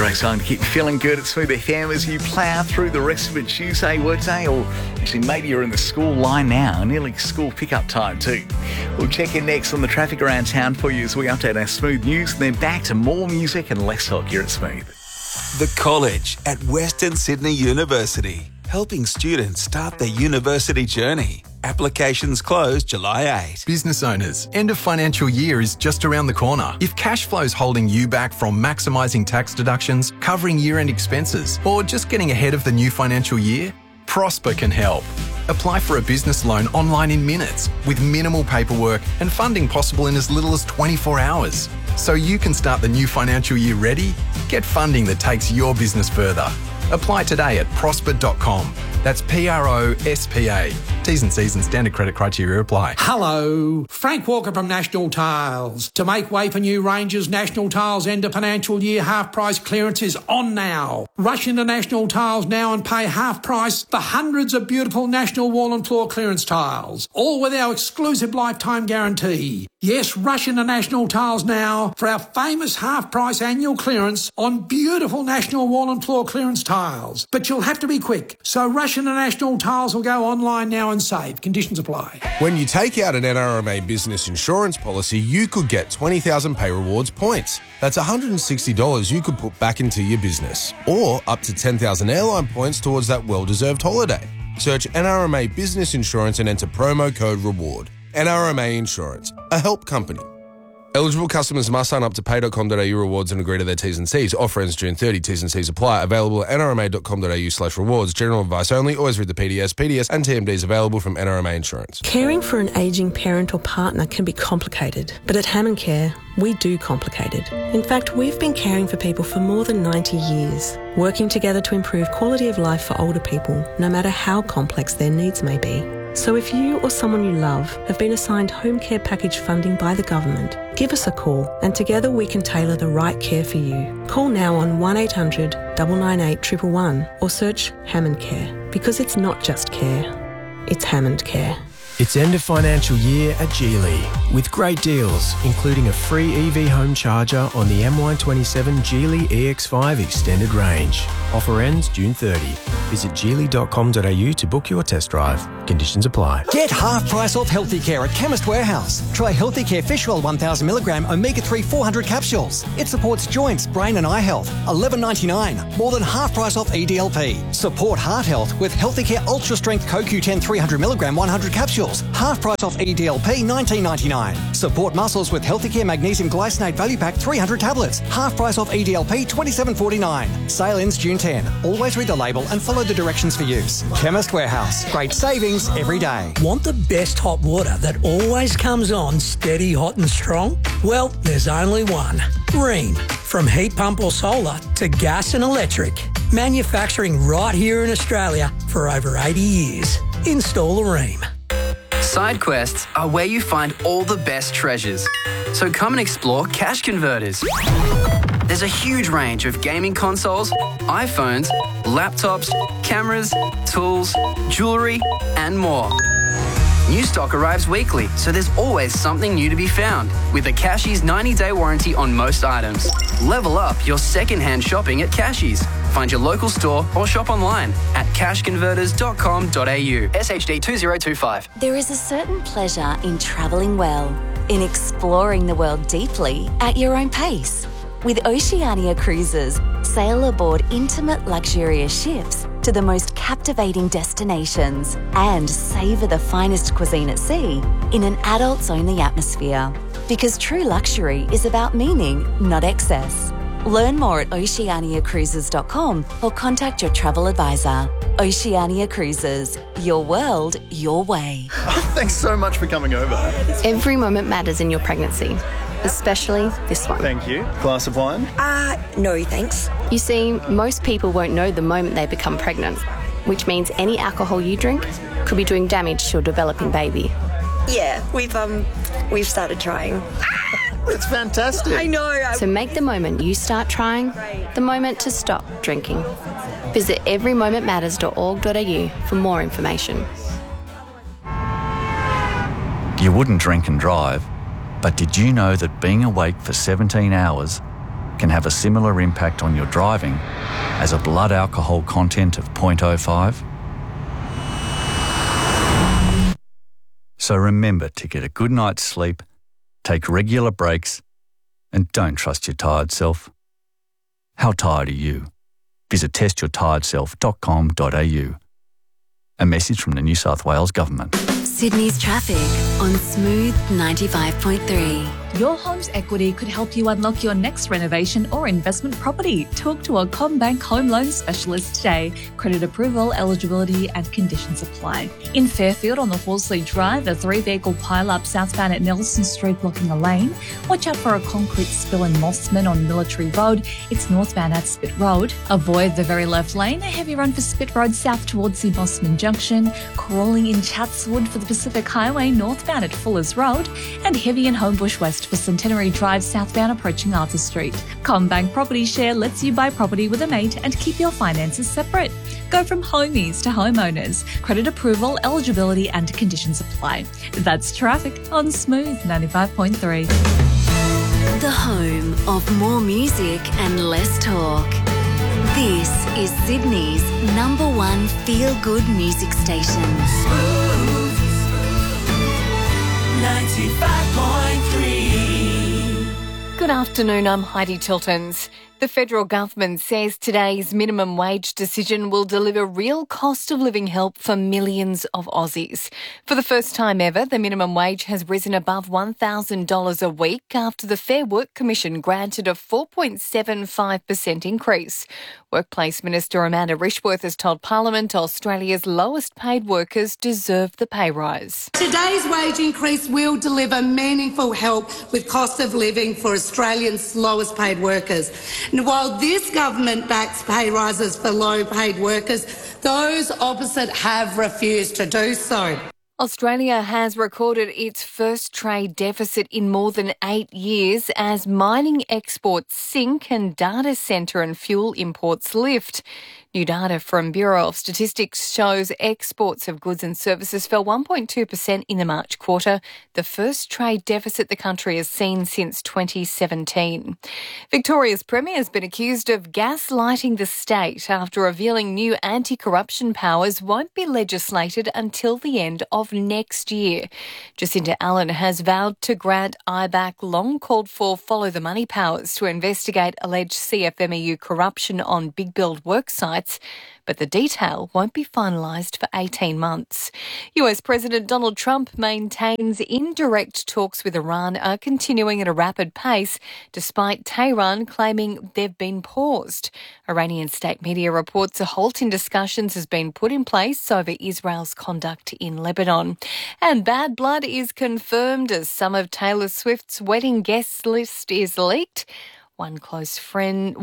great song to keep you feeling good at Smooth FM as you plough through the rest of a Tuesday workday, or actually maybe you're in the school line now, nearly school pickup time too. We'll check in next on the traffic around town for you as we update our Smooth news, and then back to more music and less talk here at Smooth. The College at Western Sydney University, helping students start their university journey. Applications close July 8. Business owners, end of financial year is just around the corner. If cash flow's holding you back from maximising tax deductions, covering year-end expenses, or just getting ahead of the new financial year, Prosper can help. Apply for a business loan online in minutes with minimal paperwork and funding possible in as little as 24 hours. So you can start the new financial year ready. Get funding that takes your business further. Apply today at prosper.com. That's PROSPA. T's and C's and standard credit criteria apply. Hello, Frank Walker from National Tiles. To make way for new ranges, National Tiles end of financial year half price clearance is on now. Rush into National Tiles now and pay half price for hundreds of beautiful National wall and floor clearance tiles, all with our exclusive lifetime guarantee. Yes, rush into National Tiles now for our famous half price annual clearance on beautiful National wall and floor clearance tiles. But you'll have to be quick, so rush into National Tiles or go online now and save. Conditions apply. When you take out an NRMA business insurance policy, you could get 20,000 Pay Rewards points. That's $160 you could put back into your business, or up to 10,000 airline points towards that well-deserved holiday. Search NRMA Business Insurance and enter promo code REWARD. NRMA Insurance, a help company. Eligible customers must sign up to pay.com.au rewards and agree to their T's and C's. Offer ends June 30. T's and C's apply. Available at nrma.com.au/rewards. General advice only. Always read the PDS. PDS and TMDs available from NRMA Insurance. Caring for an ageing parent or partner can be complicated, but at Hammond Care, we do complicated. In fact, we've been caring for people for more than 90 years, working together to improve quality of life for older people, no matter how complex their needs may be. So if you or someone you love have been assigned home care package funding by the government, give us a call and together we can tailor the right care for you. Call now on 1800 998 111 or search Hammond Care, because it's not just care, it's Hammond Care. It's end of financial year at Geely with great deals, including a free EV home charger on the MY27 Geely EX5 extended range. Offer ends June 30. Visit geely.com.au to book your test drive. Conditions apply. Get half price off Healthy Care at Chemist Warehouse. Try Healthy Care Fish Oil 1000mg Omega-3 400 capsules. It supports joints, brain and eye health. $11.99. More than half price off EDLP. Support heart health with Healthy Care Ultra Strength CoQ10 300mg 100 capsules. Half price off EDLP $19.99. Support muscles with Healthy Care Magnesium Glycinate Value Pack 300 tablets. Half price off EDLP $27.49. Sale ends June 10. Always read the label and follow the directions for use. Chemist Warehouse. Great savings every day. Want the best hot water that always comes on steady, hot and strong? Well, there's only one. Rheem. From heat pump or solar to gas and electric. Manufacturing right here in Australia for over 80 years. Install a Rheem. Side quests are where you find all the best treasures. So come and explore Cash Converters. There's a huge range of gaming consoles, iPhones, laptops, cameras, tools, jewellery, and more. New stock arrives weekly, so there's always something new to be found. With a Cashies 90-day warranty on most items. Level up your second-hand shopping at Cashies. Find your local store or shop online at cashconverters.com.au. SHD 2025. There is a certain pleasure in travelling well, in exploring the world deeply at your own pace. With Oceania Cruises, sail aboard intimate, luxurious ships to the most captivating destinations and savour the finest cuisine at sea in an adults-only atmosphere. Because true luxury is about meaning, not excess. Learn more at oceaniacruises.com or contact your travel advisor. Oceania Cruises, your world, your way. Thanks so much for coming over. Every moment matters in your pregnancy, especially this one. Thank you. Glass of wine? No thanks. You see, most people won't know the moment they become pregnant, which means any alcohol you drink could be doing damage to your developing baby. Yeah, we've started trying. It's fantastic. I know. So make the moment you start trying the moment to stop drinking. Visit everymomentmatters.org.au for more information. You wouldn't drink and drive, but did you know that being awake for 17 hours can have a similar impact on your driving as a blood alcohol content of 0.05. So remember to get a good night's sleep, take regular breaks, and don't trust your tired self. How tired are you? Visit testyourtiredself.com.au. A message from the New South Wales Government. Sydney's traffic on Smooth 95.3. Your home's equity could help you unlock your next renovation or investment property. Talk to a CommBank home loan specialist today. Credit approval, eligibility and conditions apply. In Fairfield on the Horsley Drive, a 3-vehicle pile-up southbound at Nelson Street blocking a lane. Watch out for a concrete spill in Mossman on Military Road. It's northbound at Spit Road. Avoid the very left lane. A heavy run for Spit Road south towards the Mossman Junction. Crawling in Chatswood for the Pacific Highway northbound at Fuller's Road. And heavy in Homebush West for Centenary Drive southbound approaching Arthur Street. CommBank Property Share lets you buy property with a mate and keep your finances separate. Go from homies to homeowners. Credit approval, eligibility and conditions apply. That's traffic on Smooth 95.3. The home of more music and less talk. This is Sydney's #1 feel-good music station. Smooth 95.3. Good afternoon, I'm Heidi Tiltons. The federal government says today's minimum wage decision will deliver real cost of living help for millions of Aussies. For the first time ever, the minimum wage has risen above $1,000 a week after the Fair Work Commission granted a 4.75% increase. Workplace Minister Amanda Rishworth has told Parliament Australia's lowest paid workers deserve the pay rise. Today's wage increase will deliver meaningful help with cost of living for Australians' lowest paid workers. And while this government backs pay rises for low-paid workers, those opposite have refused to do so. Australia has recorded its first trade deficit in more than 8 years as mining exports sink and data centre and fuel imports lift. New data from Bureau of Statistics shows exports of goods and services fell 1.2% in the March quarter, the first trade deficit the country has seen since 2017. Victoria's Premier has been accused of gaslighting the state after revealing new anti-corruption powers won't be legislated until the end of next year. Jacinta Allen has vowed to grant IBAC long-called-for follow-the-money powers to investigate alleged CFMEU corruption on big build work sites, but the detail won't be finalised for 18 months. US President Donald Trump maintains indirect talks with Iran are continuing at a rapid pace, despite Tehran claiming they've been paused. Iranian state media reports a halt in discussions has been put in place over Israel's conduct in Lebanon. And bad blood is confirmed as some of Taylor Swift's wedding guest list is leaked. Once close friend,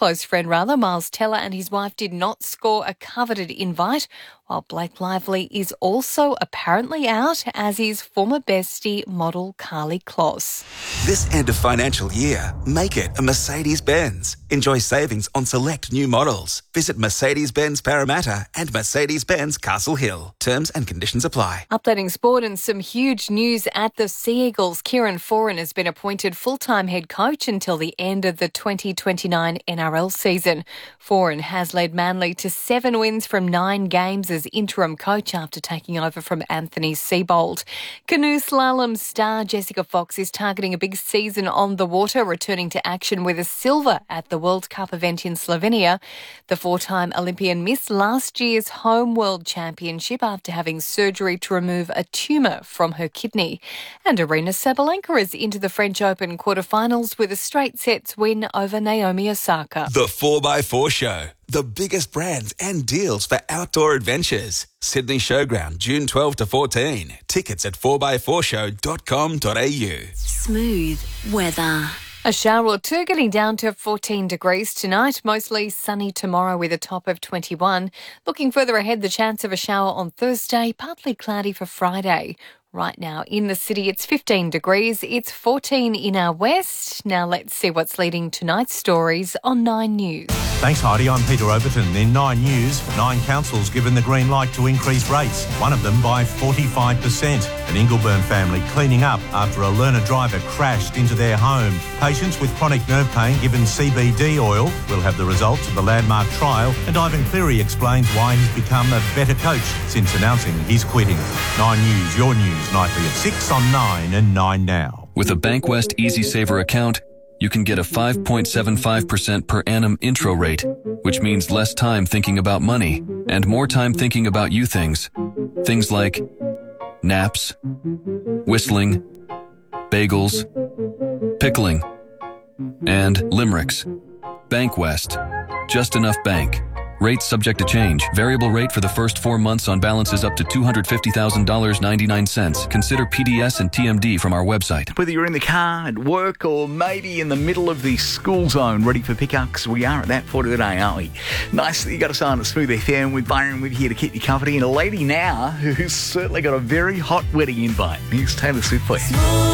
Miles Teller and his wife did not score a coveted invite, while Blake Lively is also apparently out, as is former bestie model Carly Kloss. This end of financial year, make it a Mercedes-Benz. Enjoy savings on select new models. Visit Mercedes-Benz Parramatta and Mercedes-Benz Castle Hill. Terms and conditions apply. Updating sport and some huge news at the Sea Eagles. Kieran Foran has been appointed full-time head coach until the end of the 2029 NRL season. Foran has led Manly to 7 wins from 9 games as interim coach after taking over from Anthony Seibold. Canoe slalom star Jessica Fox is targeting a big season on the water, returning to action with a silver at the World Cup event in Slovenia. The 4-time Olympian missed last year's home World Championship after having surgery to remove a tumour from her kidney. And Arina Sabalenka is into the French Open quarterfinals with a straight sets win over Naomi Osaka. The 4x4 Show. The biggest brands and deals for outdoor adventures. Sydney Showground, June 12 to 14. Tickets at 4x4show.com.au. Smooth weather. A shower or two, getting down to 14 degrees tonight. Mostly sunny tomorrow with a top of 21. Looking further ahead, the chance of a shower on Thursday, partly cloudy for Friday. Right now in the city, it's 15 degrees. It's 14 in our west. Now let's see what's leading tonight's stories on 9 News. Thanks, Heidi. I'm Peter Overton. In 9 News, 9 councils given the green light to increase rates, one of them by 45%. An Ingleburn family cleaning up after a learner driver crashed into their home. Patients with chronic nerve pain given CBD oil will have the results of the landmark trial, and Ivan Cleary explains why he's become a better coach since announcing he's quitting. 9 News, your news, nightly at 6 on 9 and 9 Now. With a Bankwest EasySaver account, you can get a 5.75% per annum intro rate, which means less time thinking about money and more time thinking about you things. Things like naps, whistling, bagels, pickling, and limericks. Bankwest. Just enough bank. Rates subject to change. Variable rate for the first 4 months on balances up to $250,000.99. Consider PDS and TMD from our website. Whether you're in the car, at work, or maybe in the middle of the school zone ready for pickup, because we are at that point of the day, aren't we? Nice that you got us on at Smooth FM with Byron with here to keep you company. And a lady now who's certainly got a very hot wedding invite. Here's Taylor Swift for you.